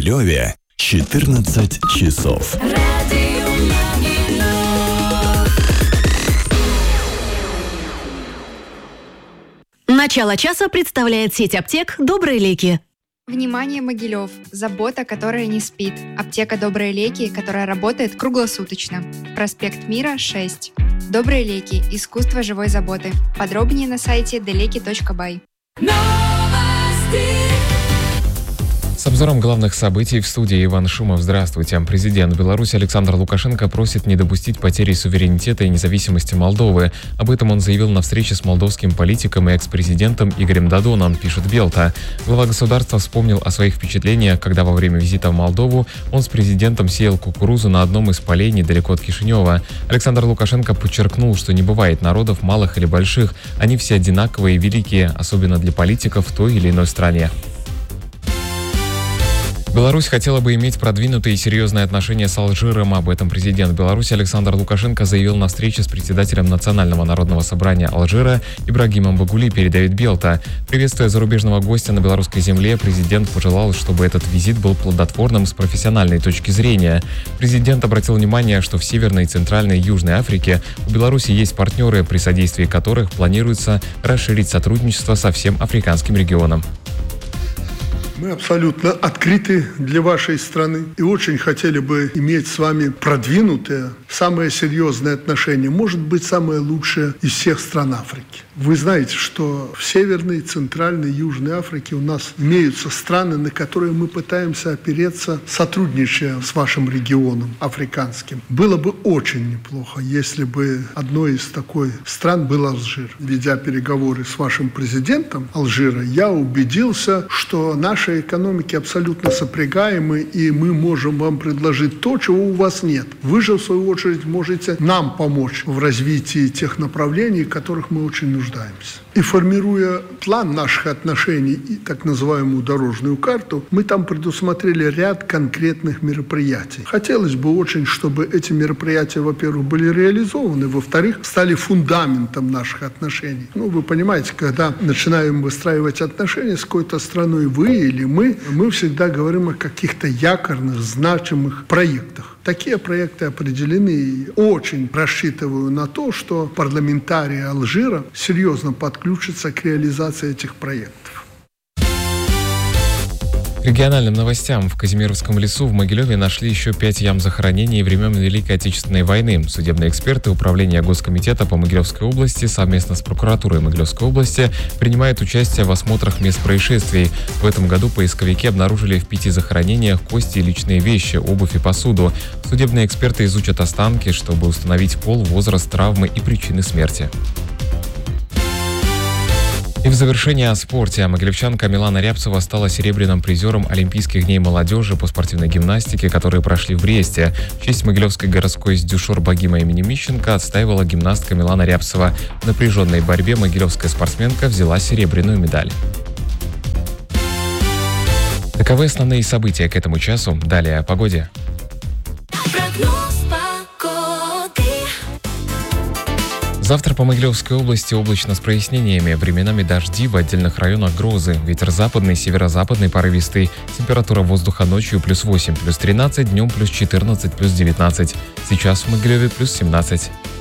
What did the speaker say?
Могилеве 14 часов. Начало часа представляет сеть аптек «Добрые леки». Внимание, Могилев! Забота, которая не спит. Аптека «Добрые леки», которая работает круглосуточно. Проспект Мира, 6. «Добрые леки. Искусство живой заботы». Подробнее на сайте deleki.by. С обзором главных событий в студии Иван Шумов. Здравствуйте. Президент Беларуси Александр Лукашенко просит не допустить потери суверенитета и независимости Молдовы. Об этом он заявил на встрече с молдовским политиком и экс-президентом Игорем Додоном, пишет Белта. Глава государства вспомнил о своих впечатлениях, когда во время визита в Молдову он с президентом сеял кукурузу на одном из полей недалеко от Кишинева. Александр Лукашенко подчеркнул, что не бывает народов малых или больших. Они все одинаковые и великие, особенно для политиков в той или иной стране. Беларусь хотела бы иметь продвинутые и серьезные отношения с Алжиром. Об этом президент Беларуси Александр Лукашенко заявил на встрече с председателем Национального народного собрания Алжира Ибрагимом Багули, передает Белта. Приветствуя зарубежного гостя на белорусской земле, президент пожелал, чтобы этот визит был плодотворным с профессиональной точки зрения. Президент обратил внимание, что в Северной, Центральной и Южной Африке у Беларуси есть партнеры, при содействии которых планируется расширить сотрудничество со всем африканским регионом. Мы абсолютно открыты для вашей страны и очень хотели бы иметь с вами продвинутые, самые серьезные отношения, может быть, самые лучшие из всех стран Африки. Вы знаете, что в Северной, Центральной, Южной Африке у нас имеются страны, на которые мы пытаемся опереться, сотрудничая с вашим регионом африканским. Было бы очень неплохо, если бы одной из такой стран был Алжир. Ведя переговоры с вашим президентом Алжира, я убедился, что наши экономики абсолютно сопрягаемы, и мы можем вам предложить то, чего у вас нет. Вы же, в свою очередь, можете нам помочь в развитии тех направлений, в которых мы очень нуждаемся. И формируя план наших отношений и так называемую дорожную карту, мы там предусмотрели ряд конкретных мероприятий. Хотелось бы очень, чтобы эти мероприятия, во-первых, были реализованы, во-вторых, стали фундаментом наших отношений. Вы понимаете, когда начинаем выстраивать отношения с какой-то страной, вы или мы всегда говорим о каких-то якорных, значимых проектах. Такие проекты определены, и очень рассчитываю на то, что парламентарии Алжира серьезно подключатся к реализации этих проектов. Региональным новостям. В Казимировском лесу в Могилеве нашли еще 5 ям захоронений времен Великой Отечественной войны. Судебные эксперты Управления Госкомитета по Могилевской области совместно с прокуратурой Могилевской области принимают участие в осмотрах мест происшествий. В этом году поисковики обнаружили в 5 захоронениях кости и личные вещи, обувь и посуду. Судебные эксперты изучат останки, чтобы установить пол, возраст, травмы и причины смерти. И в завершение о спорте. Могилевчанка Милана Рябцева стала серебряным призером Олимпийских дней молодежи по спортивной гимнастике, которые прошли в Бресте. В честь Могилевской городской Сдюшор Богима имени Мищенко отстаивала гимнастка Милана Рябцева. В напряженной борьбе могилевская спортсменка взяла серебряную медаль. Таковы основные события к этому часу. Далее о погоде. Завтра по Могилевской области облачно с прояснениями, временами дожди, в отдельных районах грозы. Ветер западный, северо-западный порывистый. Температура воздуха ночью +8, +13, днем +14, +19. Сейчас в Могилеве +17.